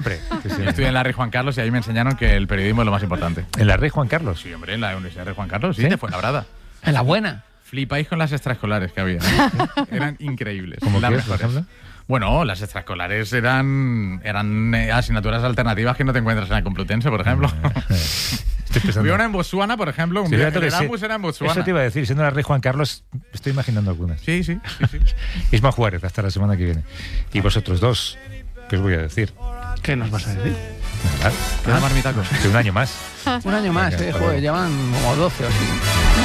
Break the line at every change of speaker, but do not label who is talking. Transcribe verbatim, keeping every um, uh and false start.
Hombre, que sí.
Yo estudié en la Rey Juan Carlos y ahí me enseñaron que el periodismo es lo más importante.
¿En la Rey Juan Carlos?
Sí, hombre, en la Universidad Rey Juan Carlos, sí,
¿Sí?
de Fuenlabrada.
En la buena.
Flipáis con las extraescolares que había. Eran increíbles.
¿Cómo
las
qué, por
mejores.
ejemplo?
Bueno, las extraescolares eran, eran eh, asignaturas alternativas que no te encuentras en la Complutense, por ejemplo.
Estoy pensando.
Había una en Botswana, por ejemplo. Un
Sí,
viaje
fíjate
de
que sí.
Erasmus era en Botswana.
Eso te iba a decir, siendo la Rey Juan Carlos, estoy imaginando algunas.
Sí, sí, sí, sí.
Isma Juárez, hasta la semana que viene. Y vosotros dos, ¿qué os voy a decir?
¿Qué nos vas a decir?
Nada,
Queda marmitacos.
que un año más.
Un año más,
Venga,
eh,
hasta
joder,
luego.
llevan como doce o así.